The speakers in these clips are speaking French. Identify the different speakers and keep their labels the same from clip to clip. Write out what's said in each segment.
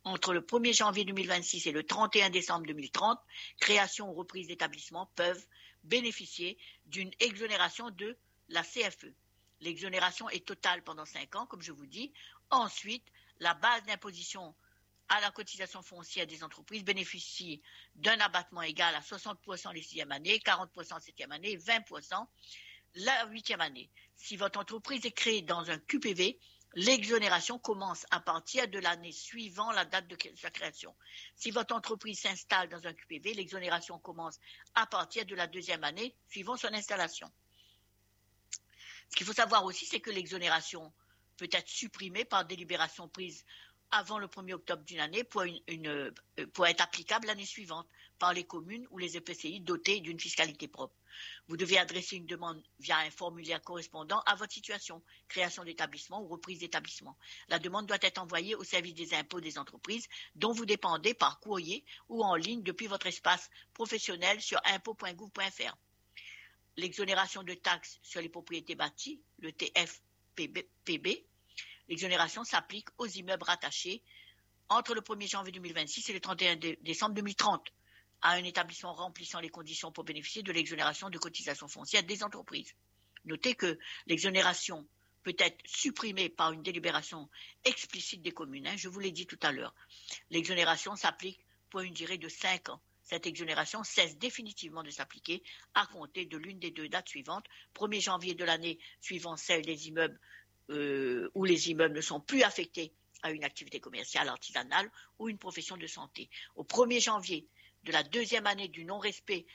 Speaker 1: entre le 1er janvier 2026 et le 31 décembre 2030, création ou reprise d'établissements peuvent bénéficier d'une exonération de la CFE. L'exonération est totale pendant 5 ans, comme je vous dis. Ensuite, la base d'imposition à la cotisation foncière des entreprises bénéficie d'un abattement égal à 60% les 6e années, 40% la 7e année et 20% la 8e année. Si votre entreprise est créée dans un QPV, l'exonération commence à partir de l'année suivant la date de sa création. Si votre entreprise s'installe dans un QPV, l'exonération commence à partir de la 2e année suivant son installation. Ce qu'il faut savoir aussi, c'est que l'exonération peut être supprimée par délibération prise avant le 1er octobre d'une année pour être applicable l'année suivante par les communes ou les EPCI dotés d'une fiscalité propre. Vous devez adresser une demande via un formulaire correspondant à votre situation, création d'établissement ou reprise d'établissement. La demande doit être envoyée au service des impôts des entreprises dont vous dépendez par courrier ou en ligne depuis votre espace professionnel sur impôts.gouv.fr. L'exonération de taxes sur les propriétés bâties, le TFPB, l'exonération s'applique aux immeubles rattachés entre le 1er janvier 2026 et le 31 décembre 2030 à un établissement remplissant les conditions pour bénéficier de l'exonération de cotisation foncière des entreprises. Notez que l'exonération peut être supprimée par une délibération explicite des communes. Je vous l'ai dit tout à l'heure. L'exonération s'applique pour une durée de 5 ans. Cette exonération cesse définitivement de s'appliquer à compter de l'une des 2 dates suivantes, 1er janvier de l'année suivant celle des immeubles où les immeubles ne sont plus affectés à une activité commerciale, artisanale ou une profession de santé. Au 1er janvier de la 2e année du non-respect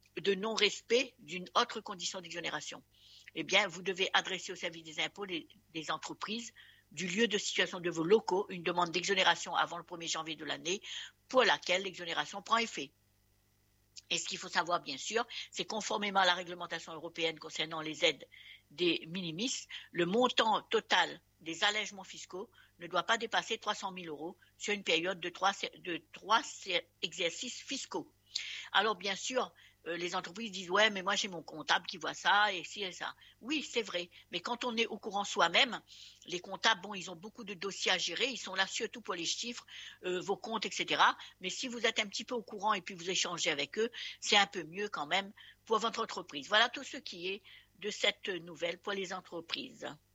Speaker 1: d'une autre condition d'exonération, eh bien, vous devez adresser au service des impôts des entreprises du lieu de situation de vos locaux une demande d'exonération avant le 1er janvier de l'année pour laquelle l'exonération prend effet. Et ce qu'il faut savoir, bien sûr, c'est conformément à la réglementation européenne concernant les aides des minimis, le montant total des allègements fiscaux ne doit pas dépasser 300 000 € sur une période de 3 exercices fiscaux. Alors, bien sûr, les entreprises disent « Ouais, mais moi j'ai mon comptable qui voit ça et ci et ça ». Oui, c'est vrai, mais quand on est au courant soi-même, les comptables, bon, ils ont beaucoup de dossiers à gérer, ils sont là surtout pour les chiffres, vos comptes, etc. Mais si vous êtes un petit peu au courant et puis vous échangez avec eux, c'est un peu mieux quand même pour votre entreprise. Voilà tout ce qui est de cette nouvelle pour les entreprises.